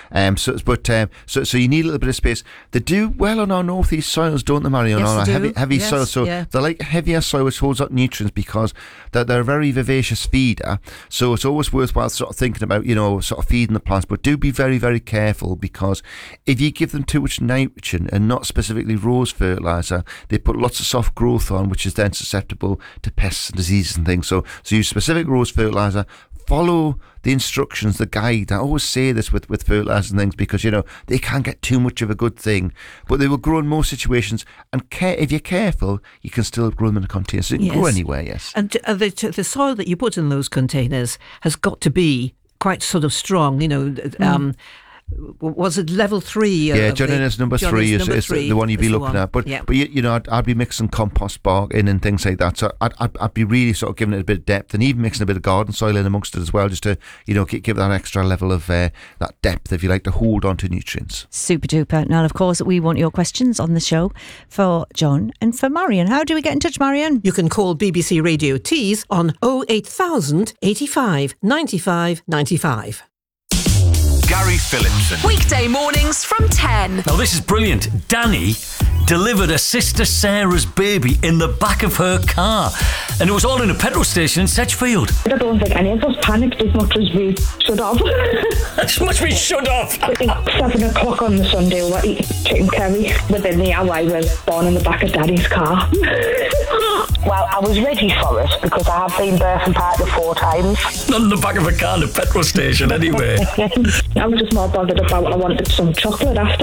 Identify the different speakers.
Speaker 1: So you need a little bit of space. They do well on our northeast soils, don't they, Marion?
Speaker 2: Yes,
Speaker 1: on our
Speaker 2: they do.
Speaker 1: heavy
Speaker 2: Yes,
Speaker 1: soil. So
Speaker 2: yeah.
Speaker 1: they're like heavier soil, which holds up nutrients because they're a very vivacious feeder. So it's always worthwhile sort of thinking about, sort of feeding the plants. But do be very, very careful, because if you give them too much nitrogen and not specifically rose fertiliser, they put lots of soft growth on, which is then susceptible to pests and diseases and things. So use specific rose fertiliser. Follow the instructions, the guide. I always say this with fertilisers and things, because they can't get too much of a good thing, but they will grow in most situations. And if you're careful, you can still grow them in a container, so it can grow anywhere. Yes.
Speaker 2: And the soil that you put in those containers has got to be quite sort of strong. Was it level 3?
Speaker 1: Yeah, John Innes number 3 is the one you'd be looking at. But I'd be mixing compost bark in and things like that. So I'd be really sort of giving it a bit of depth, and even mixing a bit of garden soil in amongst it as well, just to give that extra level of that depth, if you like, to hold on to nutrients.
Speaker 3: Super duper. Now, of course, we want your questions on the show for John and for Marion. How do we get in touch, Marion?
Speaker 2: You can call BBC Radio Tees on 08000 85 95 95.
Speaker 4: Gary Phillipson.
Speaker 5: Weekday mornings from 10.
Speaker 6: Now this is brilliant. Danny delivered her sister Sarah's baby in the back of her car, and it was all in a petrol station in Sedgefield.
Speaker 7: I don't think any of us panicked as much as we should have.
Speaker 6: As much as we should have.
Speaker 7: 7 o'clock on the Sunday, we were eating chicken curry. Within the hour, I was born in the back of Daddy's car.
Speaker 8: Well, I was ready for it because I have been birthing partner 4 times.
Speaker 6: Not in the back of a car in a petrol station anyway.
Speaker 7: I was just more bothered about I wanted some chocolate after.